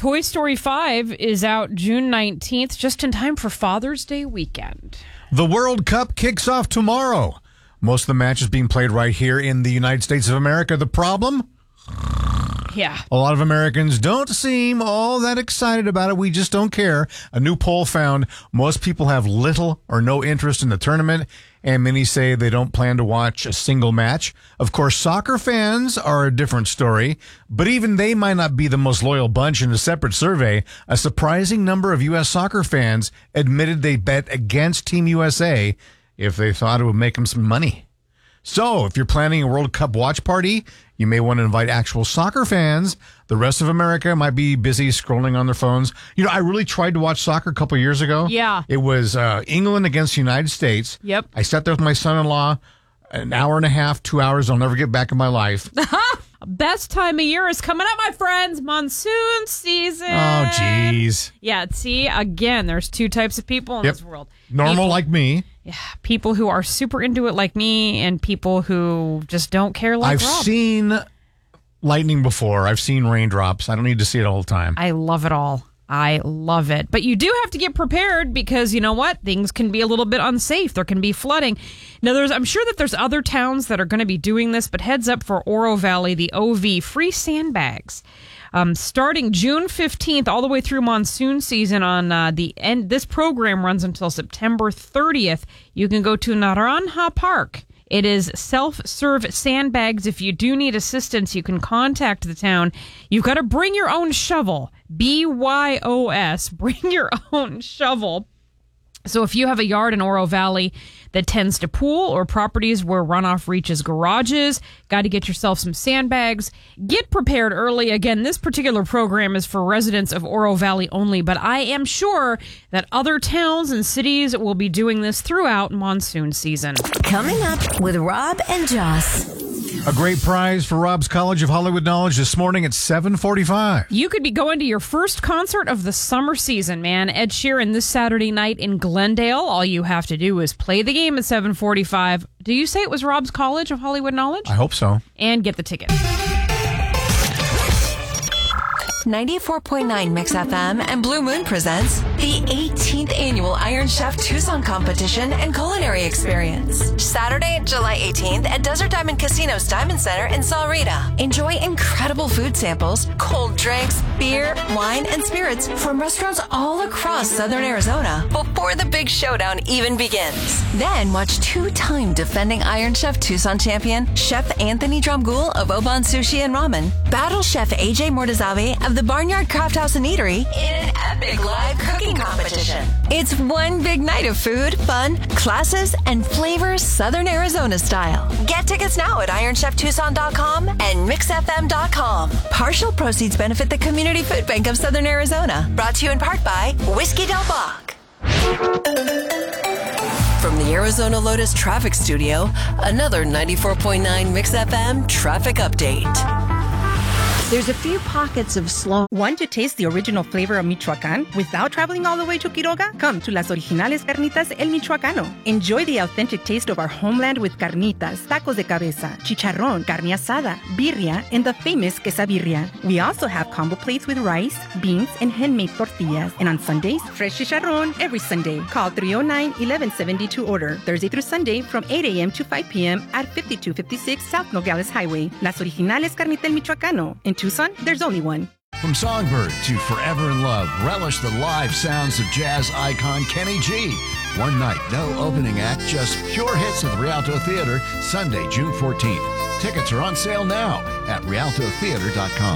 Toy Story 5 is out June 19th, just in time for Father's Day weekend. The World Cup kicks off tomorrow. Most of the matches being played right here in the United States of America. The problem? Yeah. A lot of Americans don't seem all that excited about it. We just don't care. A new poll found most people have little or no interest in the tournament, and many say they don't plan to watch a single match. Of course, soccer fans are a different story, but even they might not be the most loyal bunch. In a separate survey, a surprising number of U.S. soccer fans admitted they bet against Team USA if they thought it would make them some money. So, if you're planning a World Cup watch party, you may want to invite actual soccer fans. The rest of America might be busy scrolling on their phones. You know, I really tried to watch soccer a couple of years ago. Yeah. It was England against the United States. Yep. I sat there with my son-in-law, an hour and a half, 2 hours I'll never get back in my life. Best time of year is coming up, my friends. Monsoon season. Oh, jeez. Yeah, see, again, there's two types of people in this world. Normal people, like me. Yeah, people who are super into it like me, and people who just don't care like I've Rob. seen lightning before. I've seen raindrops. I don't need to see it all the time. I love it all. I love it. But you do have to get prepared because, you know what? Things can be a little bit unsafe. There can be flooding. Now, I'm sure that there's other towns that are going to be doing this, but heads up for Oro Valley, the OV, free sandbags. Starting June 15th all the way through monsoon season on the end. This program runs until September 30th. You can go to Naranja Park. It is self-serve sandbags. If you do need assistance, you can contact the town. You've got to bring your own shovel. BYOS. Bring your own shovel. So if you have a yard in Oro Valley that tends to pool or properties where runoff reaches garages, got to get yourself some sandbags. Get prepared early. Again, this particular program is for residents of Oro Valley only, but I am sure that other towns and cities will be doing this throughout monsoon season. Coming up with Rob and Joss. A great prize for Rob's College of Hollywood Knowledge this morning at 7:45. You could be going to your first concert of the summer season, man. Ed Sheeran this Saturday night in Glendale. All you have to do is play the game at 7:45. Do you say it was Rob's College of Hollywood Knowledge? I hope so. And get the ticket. 94.9 Mix FM and Blue Moon presents the 18th annual Iron Chef Tucson competition and culinary experience. Saturday, July 18th at Desert Diamond Casino's Diamond Center in Sahuarita. Enjoy incredible food samples, cold drinks, beer, wine, and spirits from restaurants all across Southern Arizona before the big showdown even begins. Then watch two-time defending Iron Chef Tucson champion Chef Anthony Dromgoole of Oban Sushi and Ramen battle Chef AJ Mortazavi of the Barnyard Craft House and Eatery in an epic live cooking competition. It's one big night of food, fun, classes, and flavors Southern Arizona style. Get tickets now at IronChefTucson.com and MixFM.com. Partial proceeds benefit the Community Food Bank of Southern Arizona. Brought to you in part by Whiskey Del Bach. From the Arizona Lotus Traffic Studio, another 94.9 Mix FM traffic update. There's a few pockets of slow. Want to taste the original flavor of Michoacán without traveling all the way to Quiroga? Come to Las Originales Carnitas El Michoacano. Enjoy the authentic taste of our homeland with carnitas, tacos de cabeza, chicharrón, carne asada, birria, and the famous quesabirria. We also have combo plates with rice, beans, and handmade tortillas. And on Sundays, fresh chicharrón every Sunday. Call 309-1170 to order. Thursday through Sunday from 8 a.m. to 5 p.m. at 5256 South Nogales Highway. Las Originales Carnitas El Michoacano. In Tucson, there's only one. From Songbird to Forever in Love, relish the live sounds of jazz icon Kenny G. One night, no opening act, just pure hits at the Rialto Theater, Sunday, June 14th. Tickets are on sale now at rialtotheater.com.